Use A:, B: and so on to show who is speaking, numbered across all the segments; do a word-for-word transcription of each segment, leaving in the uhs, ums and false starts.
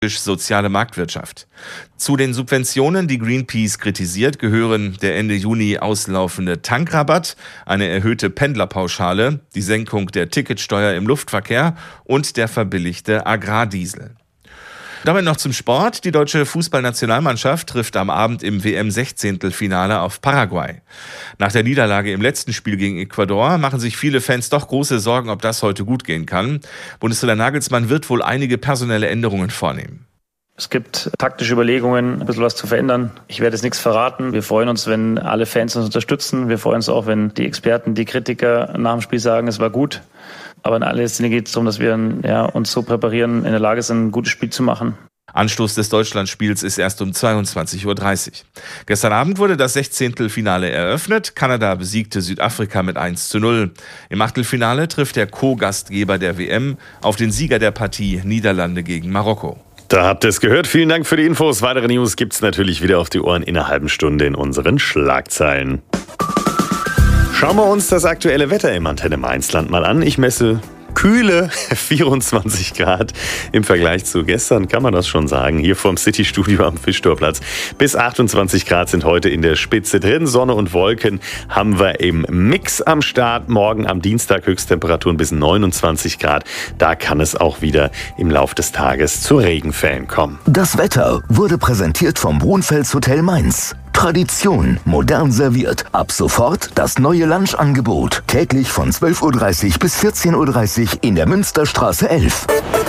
A: soziale Marktwirtschaft. Zu den Subventionen, die Greenpeace kritisiert, gehören der Ende Juni auslaufende Tankrabatt, eine erhöhte Pendlerpauschale, die Senkung der Ticketsteuer im Luftverkehr und der verbilligte Agrardiesel. Damit noch zum Sport. Die deutsche Fußballnationalmannschaft trifft am Abend im W M-Sechzehntelfinale auf Paraguay. Nach der Niederlage im letzten Spiel gegen Ecuador machen sich viele Fans doch große Sorgen, ob das heute gut gehen kann. Bundestrainer Nagelsmann wird wohl einige personelle Änderungen vornehmen.
B: Es gibt taktische Überlegungen, ein bisschen was zu verändern. Ich werde jetzt nichts verraten. Wir freuen uns, wenn alle Fans uns unterstützen. Wir freuen uns auch, wenn die Experten, die Kritiker nach dem Spiel sagen, es war gut. Aber in allererster Linie geht es darum, dass wir ja, uns so präparieren, in der Lage sind, ein gutes Spiel zu machen.
A: Anstoß des Deutschlandspiels ist erst um zweiundzwanzig Uhr dreißig. Gestern Abend wurde das Sechzehntelfinale eröffnet. Kanada besiegte Südafrika mit eins zu null. Im Achtelfinale trifft der Co-Gastgeber der W M auf den Sieger der Partie Niederlande gegen Marokko.
C: Da habt ihr es gehört. Vielen Dank für die Infos. Weitere News gibt's natürlich wieder auf die Ohren in einer halben Stunde in unseren Schlagzeilen. Schauen wir uns das aktuelle Wetter im Antenne Mainzland mal an. Ich messe kühle vierundzwanzig Grad im Vergleich zu gestern, kann man das schon sagen. Hier vom City-Studio am Fischtorplatz. Bis achtundzwanzig Grad sind heute in der Spitze drin. Sonne und Wolken haben wir im Mix am Start. Morgen am Dienstag Höchsttemperaturen bis neunundzwanzig Grad. Da kann es auch wieder im Lauf des Tages zu Regenfällen kommen.
D: Das Wetter wurde präsentiert vom Brunfels Hotel Mainz. Tradition, modern serviert. Ab sofort das neue Lunchangebot. Täglich von zwölf Uhr dreißig bis vierzehn Uhr dreißig in der Münsterstraße elf.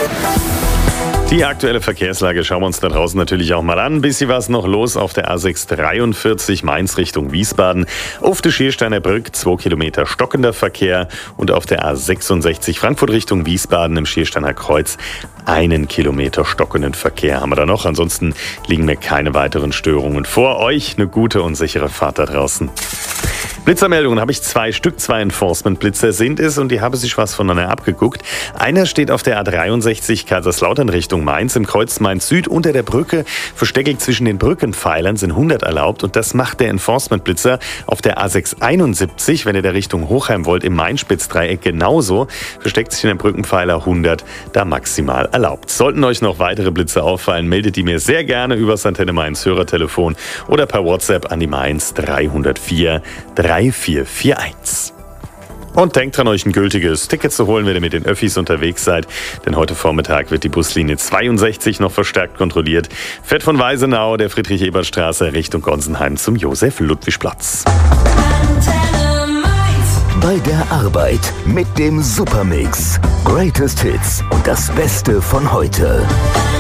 C: Die aktuelle Verkehrslage schauen wir uns da draußen natürlich auch mal an. Ein bisschen was noch los auf der A sechs dreiundvierzig Mainz Richtung Wiesbaden. Auf der Schiersteiner Brück zwei Kilometer stockender Verkehr und auf der A sechsundsechzig Frankfurt Richtung Wiesbaden im Schiersteiner Kreuz einen Kilometer stockenden Verkehr haben wir da noch. Ansonsten liegen mir keine weiteren Störungen vor. Euch eine gute und sichere Fahrt da draußen. Blitzermeldungen habe ich zwei Stück, zwei Enforcement-Blitzer sind es und die haben sich was voneinander abgeguckt. Einer steht auf der A dreiundsechzig Kaiserslautern Richtung Mainz im Kreuz Mainz Süd unter der Brücke. Versteckig zwischen den Brückenpfeilern sind hundert erlaubt und das macht der Enforcement-Blitzer auf der A sechshunderteinundsiebzig, wenn ihr der Richtung Hochheim wollt, im Main-Spitz-Dreieck genauso. Versteckt sich in den Brückenpfeiler hundert, da maximal erlaubt. Sollten euch noch weitere Blitze auffallen, meldet die mir sehr gerne über das Antenne Mainz Hörertelefon oder per WhatsApp an die Mainz drei null vier drei vier vier eins. Und denkt dran, euch ein gültiges Ticket zu holen, wenn ihr mit den Öffis unterwegs seid. Denn heute Vormittag wird die Buslinie zweiundsechzig noch verstärkt kontrolliert. Fährt von Weisenau, der Friedrich-Ebert-Straße Richtung Gonsenheim zum Josef-Ludwig-Platz.
D: Bei der Arbeit mit dem Supermix. Greatest Hits und das Beste von heute.